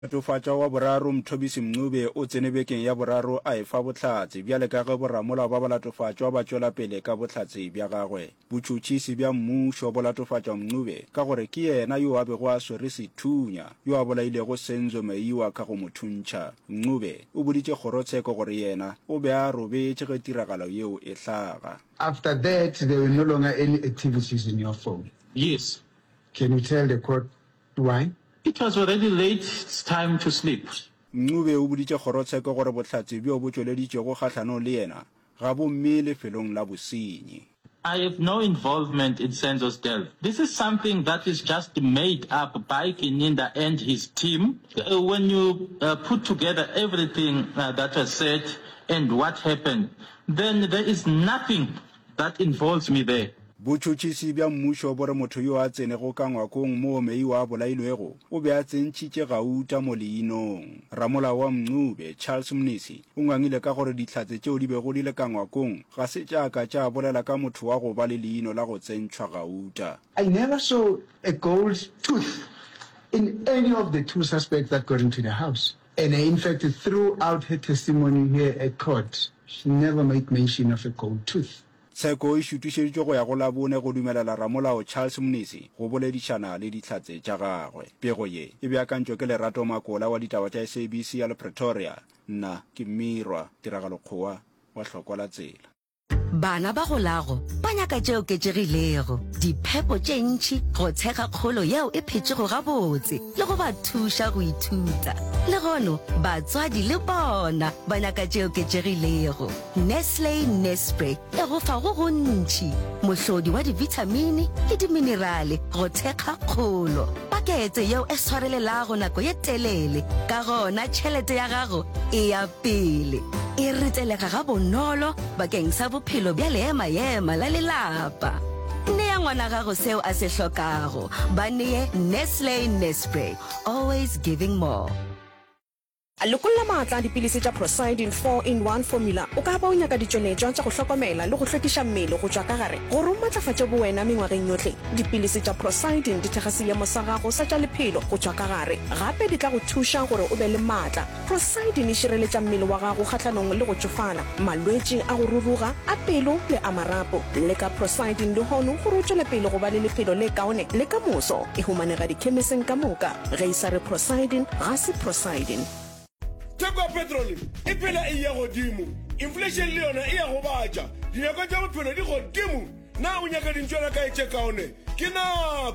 Tofatša wa boraro Mthobisi Mncube o tsene bekeng ya boraro a efa bohlatse bjale ka ge boramola ba bolatofatšwa ba tšwela pele ka bohlatse bja gagwe. Botšotšhisi bja mmušo bo latofatša Mncube ka gore ke yena yo a bego a swere sethunya yo a bolailego Senzo Meyiwa ka go mo thuntšha. Mncube o boditše kgorotsheko gore yena o be a robetše ge tiragalo yeo e hlaga. After that, there were no longer any activities in your phone. Yes. Can you tell the court why? It was already late. It's time to sleep. Mncube o boditše kgorotsheko gore bohlatse bjo bo tšweleditšego kgahlano le yena ga bo mme lefelong la bosenyi. I have no involvement in Senzo's death. This is something that is just made up by Kininda and his team. When you put together everything that was said and what happened, then there is nothing that involves me there. Botšotšhisi bja mmušo bo re motho yo a tsenego ka ngwakong moo Meyiwa a bolailwego o be a tsentšhitše gauta mo leinong. Ramolao wa Mncube Charles Mnisi o ngangile ka gore dihlatse tšeo di bego di le ka ngwakong ga se tšaka tša bolela ka motho wa go ba le leino la go tsentšhwa gauta. I never saw a gold tooth in any of the two suspects that got into the house. And in fact, throughout her testimony here at court, she never made mention of a gold tooth. Tsheko e šutišeditšwe go ya go labone go dumelela Ramolao Charles Mnisi go boledišana le dihlatse tša gagwe. Pego ye e beakantšwe ke Lerato Makola wa ditaba tša SABC ya le Pretoria. Nna ke Mmirwa Tiragalokgowa wa Hlokwa la Tsela. Bana ba go lago ba nyaka tšeo oketšegilego, diphepo tše ntšhi go tshega kgolo yeo e phetšego gabotse le go ba thuša go ithuta. Le gono batswadi le bona ba nyaka tšeo oketšegilego. Nestle Nespray e go fa go gontši mohlodi wa divitamini le diminerale go thekga kgolo. Pakete yeo e swarelelago nako ye telele ka gona tšhelete ya gago e ya pele. E retelega ga bonolo bakeng sa bophelo bja leema la lelapa. Nea ngwana gago seo a se hlokago, ba neye Nestle Nespray, always giving more. A lokolla maatla dipilisi tša Prosidin 4-in-1 formula o ka ba o nyaka ditšweletšwa tša go hlokomela le go hlwekiša mmele go tšwa ka gare gore o matlafatše bowena mengwageng yohle. Dipilisi tša Prosidin di thekga seemo sa gago sa tša lephelo go tšwa ka gare, gape di tla go thuša gore o be le maatla. Prosidin e šireletša mmele wa gago kgahlanong le go tšofala, malwetši a go ruruga a pelo le a marapo. Le ka Prosidin le hono gore o tšwele pele go ba le lephelo le kaone le ka moso. E humanega dikhemiseng ka moka. Ge e sa re Prosidin ga se Prosidin. Teko petrol e phela e ya godimo, inflation le yona e ya go batša, dinyako tša bophelo di godimo. Na o nyaka dintšwana ka e tše kaone ke na